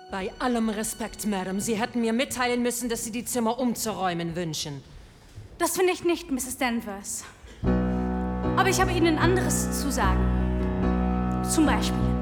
Bei allem Respekt, Madame, Sie hätten mir mitteilen müssen, dass Sie die Zimmer umzuräumen wünschen. Das finde ich nicht, Mrs. Danvers. Aber ich habe Ihnen anderes zu sagen. Zum Beispiel: